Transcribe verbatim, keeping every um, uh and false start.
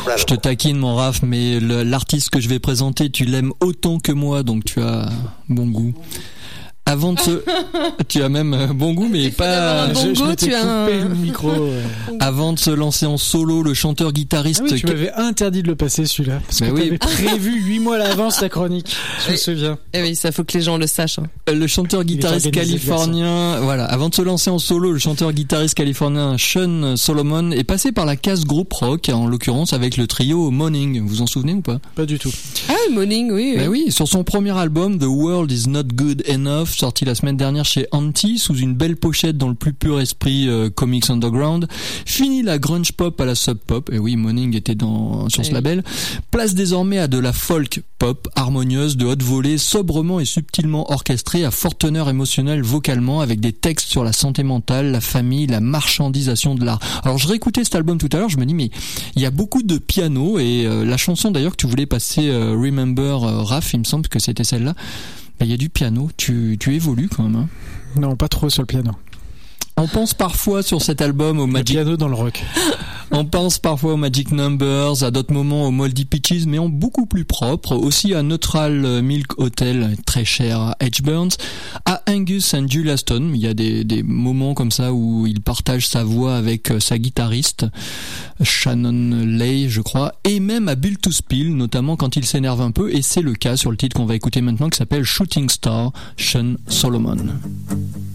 Je te taquine, mon Raph, mais le, l'artiste que je vais présenter, tu l'aimes autant que moi, donc tu as bon goût. Avant de se... tu as même bon goût, mais pas... Bon je, goût, je tu as un... le micro. Ouais. Avant de se lancer en solo, le chanteur-guitariste... Ah oui, tu m'avais interdit de le passer, celui-là. Parce bah que oui. t'avais prévu huit mois à l'avance ta chronique. Je me souviens. Eh oui, ça faut que les gens le sachent. Hein. Le chanteur-guitariste californien... Voilà. Avant de se lancer en solo, le chanteur-guitariste californien Sean Solomon est passé par la case groupe rock, en l'occurrence avec le trio Morning. Vous vous en souvenez ou pas? Pas du tout. Ah, Morning, oui. Bah oui, sur son premier album, The World Is Not Good Enough, sorti la semaine dernière chez Anti, sous une belle pochette dans le plus pur esprit euh, Comics Underground. Fini la grunge pop à la sub pop, et oui, Morning était dans sur ce oui. label. Place désormais à de la folk pop harmonieuse, de haute volée, sobrement et subtilement orchestrée, à forte teneur émotionnelle vocalement, avec des textes sur la santé mentale, la famille, la marchandisation de l'art. Alors je réécoutais cet album tout à l'heure, je me dis mais il y a beaucoup de piano, et euh, la chanson d'ailleurs que tu voulais passer, euh, Remember, euh, Raph, il me semble que c'était celle-là. Il y a du piano, tu, tu évolues quand même. Hein. Non, pas trop sur le piano. On pense parfois sur cet album au le Magic... piano dans le rock. On pense parfois aux Magic Numbers, à d'autres moments aux Moldy Peaches, mais en beaucoup plus propre. Aussi à Neutral Milk Hotel, très cher à H. Burns, à Angus and Julia Stone. Il y a des, des moments comme ça où il partage sa voix avec sa guitariste, Shannon Lay, je crois, et même à Built to Spill, notamment quand il s'énerve un peu, et c'est le cas sur le titre qu'on va écouter maintenant qui s'appelle Shooting Star, Sean Solomon.